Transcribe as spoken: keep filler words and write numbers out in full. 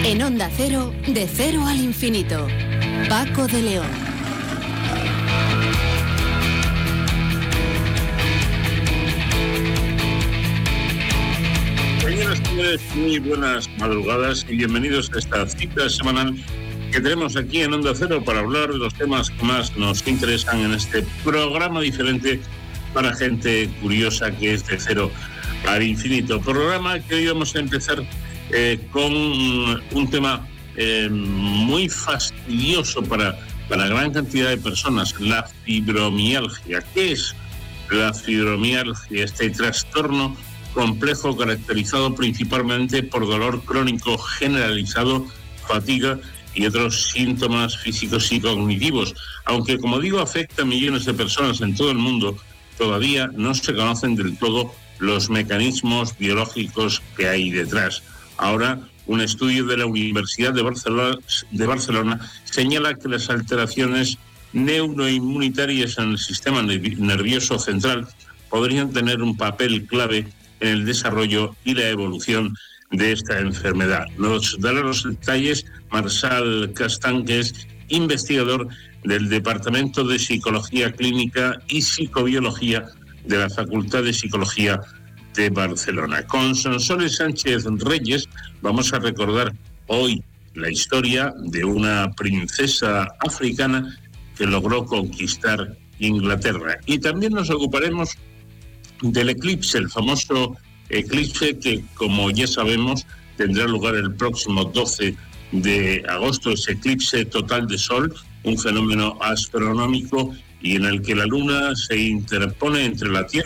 En Onda Cero, de cero al infinito. Paco de León. Señoras y señores, muy buenas madrugadas y bienvenidos a esta cita semanal que tenemos aquí en Onda Cero para hablar de los temas que más nos interesan en este programa diferente para gente curiosa que es de cero al infinito. Programa que hoy vamos a empezar eh, con un tema eh, muy fastidioso para, para gran cantidad de personas, la fibromialgia. ¿Qué es la fibromialgia? Este trastorno complejo caracterizado principalmente por dolor crónico generalizado, fatiga y otros síntomas físicos y cognitivos. Aunque, como digo, afecta a millones de personas en todo el mundo, todavía no se conocen del todo los mecanismos biológicos que hay detrás. Ahora, un estudio de la Universidad de Barcelona, de Barcelona señala que las alteraciones neuroinmunitarias en el sistema nervioso central podrían tener un papel clave en el desarrollo y la evolución de esta enfermedad. Nos dará los detalles Marçal Castán, que es investigador del Departamento de Psicología Clínica y Psicobiología de la Facultad de Psicología de Barcelona. Con Sonsoles Sánchez Reyes vamos a recordar hoy la historia de una princesa africana que logró conquistar Inglaterra. Y también nos ocuparemos del eclipse, el famoso eclipse que, como ya sabemos, tendrá lugar el próximo doce de agosto, ese eclipse total de sol, un fenómeno astronómico y en el que la luna se interpone entre la Tierra